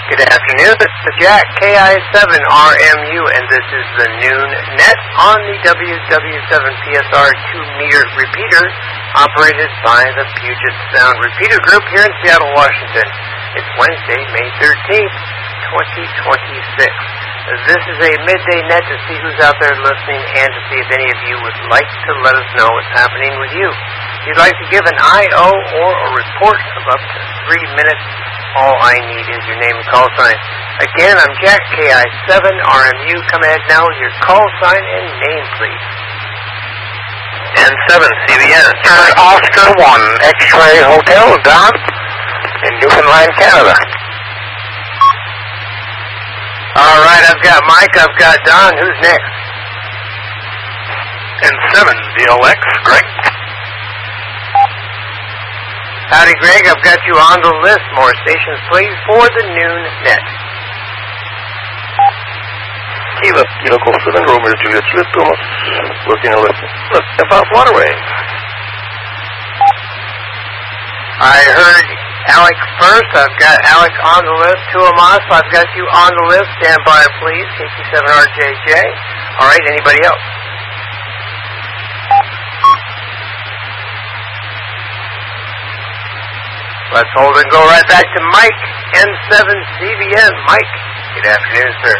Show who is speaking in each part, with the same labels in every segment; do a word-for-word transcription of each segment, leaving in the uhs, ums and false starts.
Speaker 1: Good afternoon, it's the Jack K I seven R M U, and this is the Noon Net on the W W seven P S R two meter repeater, operated by the Puget Sound Repeater Group here in Seattle, Washington. It's Wednesday, May thirteenth, twenty twenty-six. This is a midday net to see who's out there listening and to see if any of you would like to let us know what's happening with you. If you'd like to give an I O or a report of up to three minutes, all I need is your name and call sign. Again, I'm Jack, K I seven R M U. Come ahead now with your call sign and name, please.
Speaker 2: N seven C B N. Oscar one X-Ray Hotel, Don, in Newfoundland, Canada.
Speaker 1: All right, I've got Mike, I've got Don. Who's next?
Speaker 2: N seven D L X, Greg.
Speaker 1: Howdy, Greg. I've got you on the list. More stations, please, for the Noon Net.
Speaker 2: Kilo, Kilo Costa, Romeo Juliet, Juliet Thomas, looking a listen. Look, about waterway.
Speaker 1: I heard Alex first. I've got Alex on the list. Tuamas, I've got you on the list. Stand by, please. K Q seven R J J. All right, anybody else? Let's hold and go right back to Mike, N seven C B N. Mike, good afternoon, sir.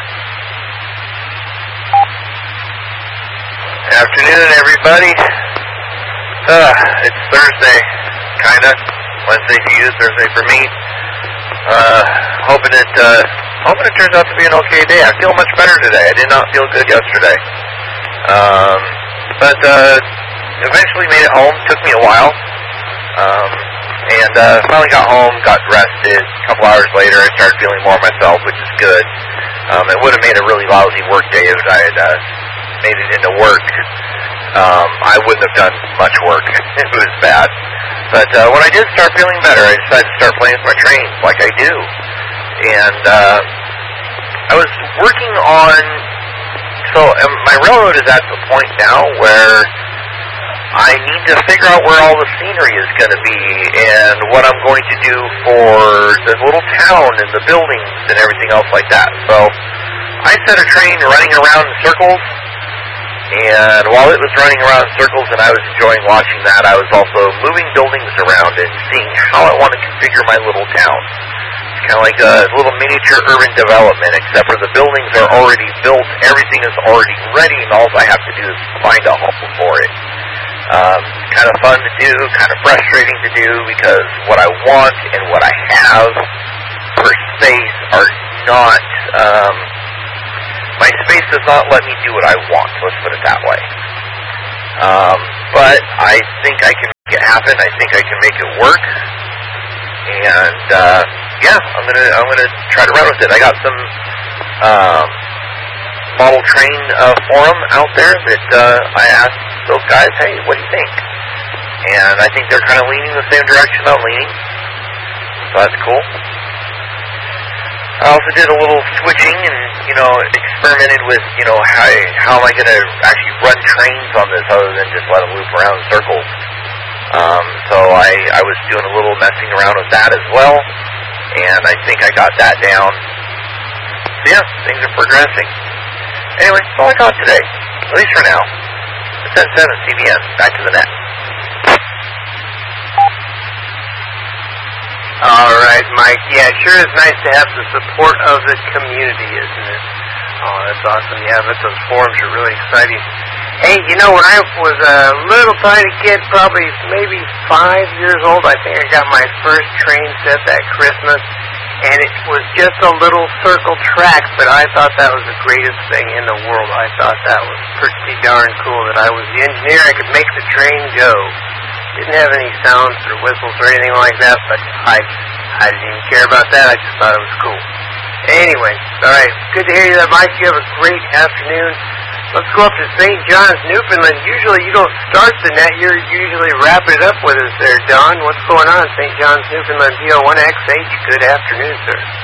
Speaker 2: Afternoon, everybody. Uh, it's Thursday, kinda. Wednesday for you, Thursday for me. Uh, hoping it, uh, hoping it turns out to be an okay day. I feel much better today. I did not feel good yesterday. Um, but, uh, eventually made it home. Took me a while. Um, and, uh, finally got home, got rested. A couple hours later, I started feeling more myself, which is good. Um, it would have made a really lousy work day if I had, uh, made it into work. Um, I wouldn't have done much work. It was bad. But uh, when I did start feeling better, I decided to start playing with my trains like I do. And uh, I was working on... So um, my railroad is at the point now where I need to figure out where all the scenery is going to be and what I'm going to do for the little town and the buildings and everything else like that. So I set a train running around in circles. And while it was running around in circles and I was enjoying watching that, I was also moving buildings around and seeing how I want to configure my little town. It's kind of like a little miniature urban development, except for the buildings are already built, everything is already ready, and all I have to do is find a home for it. Um, kind of fun to do, kind of frustrating to do, because what I want and what I have per space are not... Um, My space does not let me do what I want, let's put it that way. Um, but I think I can make it happen. I think I can make it work. And, uh, yeah, I'm gonna, I'm gonna try to run with it. I got some, um, model train, uh, forum out there that, uh, I asked those guys, hey, what do you think? And I think they're kind of leaning the same direction I'm leaning. So that's cool. I also did a little switching and, you know, experimented with, you know, how, how am I going to actually run trains on this other than just let them loop around in circles. Um, so I, I was doing a little messing around with that as well, and I think I got that down. So yeah, things are progressing. Anyway, that's all I got today, at least for now. It's N seven C B N, back to the net.
Speaker 1: All right, Mike. Yeah, it sure is nice to have the support of the community, isn't it? Oh, that's awesome. Yeah, but those forums are really exciting. Hey, you know, when I was a little tiny kid, probably maybe five years old, I think I got my first train set that Christmas, and it was just a little circle track, but I thought that was the greatest thing in the world. I thought that was pretty darn cool that I was the engineer. I could make the train go. Didn't have any sounds or whistles or anything like that, but I I didn't even care about that. I just thought it was cool. Anyway, all right, good to hear you there, Mike. You have a great afternoon. Let's go up to Saint John's, Newfoundland. Usually you don't start the net. You're usually wrap it up with us there, Don. What's going on, Saint John's, Newfoundland, D O one X H? Good afternoon, sir.